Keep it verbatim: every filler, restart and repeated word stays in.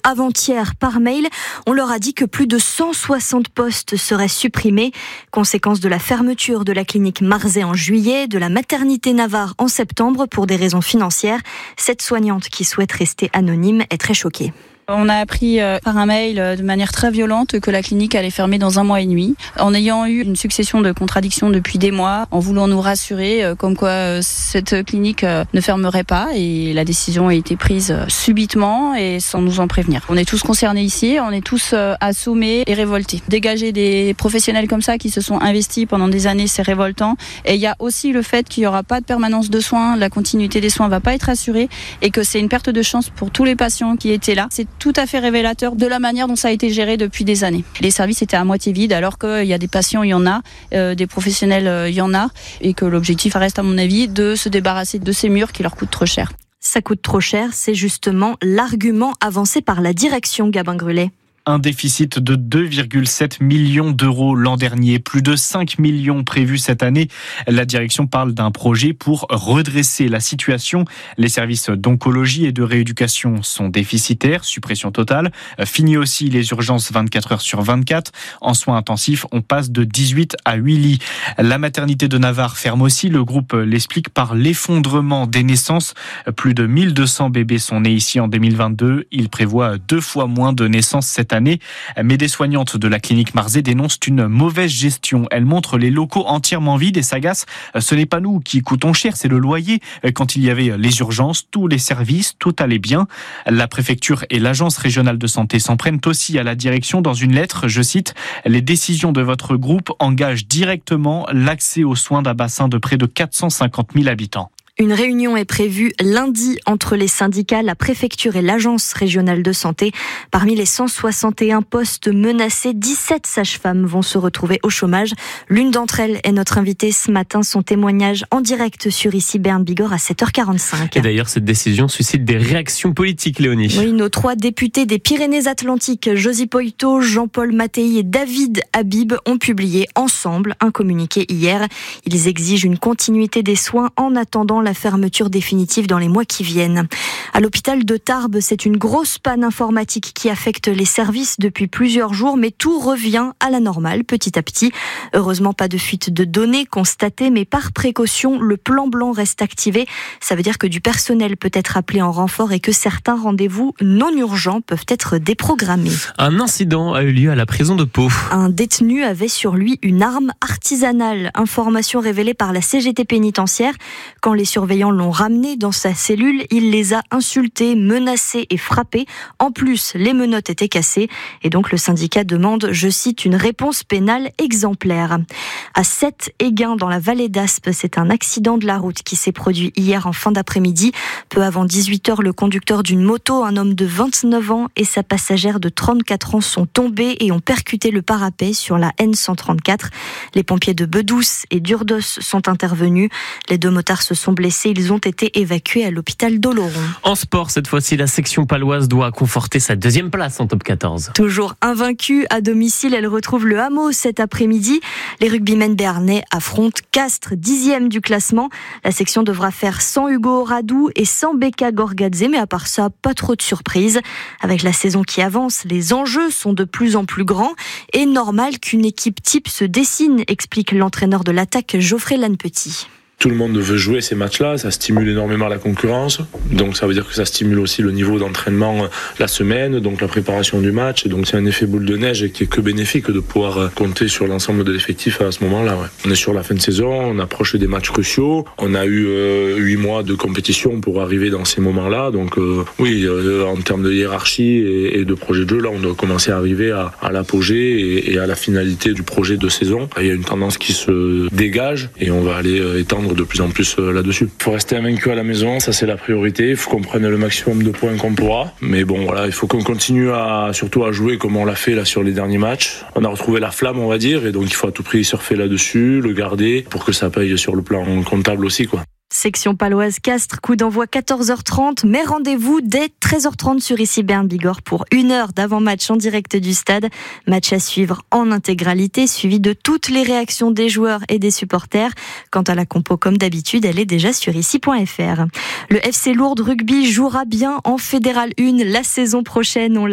avant-hier par mail. On leur a dit que plus de cent soixante postes seraient supprimés. Conséquence de la fermeture de la clinique Marzay en juillet, de la maternité Navarre en septembre pour des raisons financières. Cette soignante qui souhaite rester anonyme est très choquée. On a appris euh, par un mail euh, de manière très violente que la clinique allait fermer dans un mois et demi. En ayant eu une succession de contradictions depuis des mois, en voulant nous rassurer euh, comme quoi euh, cette clinique euh, ne fermerait pas, et la décision a été prise euh, subitement et sans nous en prévenir. On est tous concernés ici, on est tous euh, assommés et révoltés. Dégager des professionnels comme ça qui se sont investis pendant des années, c'est révoltant. Et il y a aussi le fait qu'il n'y aura pas de permanence de soins, la continuité des soins ne va pas être assurée et que c'est une perte de chance pour tous les patients qui étaient là. C'est tout à fait révélateur de la manière dont ça a été géré depuis des années. Les services étaient à moitié vides alors qu'il y a des patients, il y en a, euh, des professionnels, euh, il y en a, et que l'objectif reste à mon avis de se débarrasser de ces murs qui leur coûtent trop cher. Ça coûte trop cher, c'est justement l'argument avancé par la direction, Gabin Grulet. Un déficit de deux virgule sept millions d'euros l'an dernier, plus de cinq millions prévus cette année. La direction parle d'un projet pour redresser la situation. Les services d'oncologie et de rééducation sont déficitaires, suppression totale. Fini aussi les urgences vingt-quatre heures sur vingt-quatre. En soins intensifs, on passe de dix-huit à huit lits. La maternité de Navarre ferme aussi. Le groupe l'explique par l'effondrement des naissances. Plus de mille deux cents bébés sont nés ici en deux mille vingt-deux. Il prévoit deux fois moins de naissances cette année. année. Mais des soignantes de la clinique Marzay dénoncent une mauvaise gestion. Elles montrent les locaux entièrement vides et s'agacent. Ce n'est pas nous qui coûtons cher, c'est le loyer. Quand il y avait les urgences, tous les services, tout allait bien. La préfecture et l'agence régionale de santé s'en prennent aussi à la direction dans une lettre. Je cite, « Les décisions de votre groupe engagent directement l'accès aux soins d'un bassin de près de quatre cent cinquante mille habitants. » Une réunion est prévue lundi entre les syndicats, la préfecture et l'agence régionale de santé. Parmi les cent soixante et un postes menacés, dix-sept sages-femmes vont se retrouver au chômage. L'une d'entre elles est notre invitée ce matin. Son témoignage en direct sur ici Berne Bigorre à sept heures quarante-cinq. Et d'ailleurs, cette décision suscite des réactions politiques, Léonie. Oui, nos trois députés des Pyrénées-Atlantiques, Josy Poitou, Jean-Paul Mattei et David Habib, ont publié ensemble un communiqué hier. Ils exigent une continuité des soins en attendant la fermeture définitive dans les mois qui viennent. À l'hôpital de Tarbes, c'est une grosse panne informatique qui affecte les services depuis plusieurs jours, mais tout revient à la normale petit à petit. Heureusement, pas de fuite de données constatée, mais par précaution, le plan blanc reste activé. Ça veut dire que du personnel peut être appelé en renfort et que certains rendez-vous non urgents peuvent être déprogrammés. Un incident a eu lieu à la prison de Pau. Un détenu avait sur lui une arme artisanale. Information révélée par la C G T pénitentiaire. Quand les surveillants l'ont ramené dans sa cellule, il les a insultés, menacés et frappés. En plus, les menottes étaient cassées et donc le syndicat demande, je cite, une réponse pénale exemplaire. À Sète-Éguin, dans la vallée d'Aspe, c'est un accident de la route qui s'est produit hier en fin d'après-midi. Peu avant dix-huit heures, le conducteur d'une moto, un homme de vingt-neuf ans et sa passagère de trente-quatre ans sont tombés et ont percuté le parapet sur la N cent trente-quatre. Les pompiers de Bedouce et d'Urdos sont intervenus. Les deux motards se sont blessés. Ils ont été évacués à l'hôpital d'Oloron. En sport, cette fois-ci, la section paloise doit conforter sa deuxième place en top quatorze. Toujours invaincue à domicile, elle retrouve le Hameau cet après-midi. Les rugbymen béarnais affrontent Castres, dixième du classement. La section devra faire sans Hugo Radou et sans Beka Gorgadze, mais à part ça, pas trop de surprises. Avec la saison qui avance, les enjeux sont de plus en plus grands et normal qu'une équipe type se dessine, explique l'entraîneur de l'attaque Geoffrey Lannepetit. Tout le monde veut jouer ces matchs-là, ça stimule énormément la concurrence, donc ça veut dire que ça stimule aussi le niveau d'entraînement la semaine, donc la préparation du match, et donc c'est un effet boule de neige qui est que bénéfique de pouvoir compter sur l'ensemble de l'effectif à ce moment-là. Ouais. On est sur la fin de saison, on approche des matchs cruciaux, on a eu euh, huit mois de compétition pour arriver dans ces moments-là, donc euh, oui, euh, en termes de hiérarchie et, et de projet de jeu, là on doit commencer à arriver à, à l'apogée et, et à la finalité du projet de saison. Il y a une tendance qui se dégage et on va aller euh, étendre de plus en plus là-dessus. Il faut rester invaincu à la maison, ça c'est la priorité. Il faut qu'on prenne le maximum de points qu'on pourra. Mais bon, voilà, il faut qu'on continue à, surtout à jouer comme on l'a fait là sur les derniers matchs. On a retrouvé la flamme, on va dire, et donc il faut à tout prix surfer là-dessus, le garder pour que ça paye sur le plan comptable aussi, quoi. Section paloise Castres, coup d'envoi quatorze heures trente, mais rendez-vous dès treize heures trente sur ici Berne Bigorre pour une heure d'avant-match en direct du stade. Match à suivre en intégralité, suivi de toutes les réactions des joueurs et des supporters. Quant à la compo, comme d'habitude, elle est déjà sur ici point f r. Le F C Lourdes Rugby jouera bien en Fédéral un la saison prochaine. On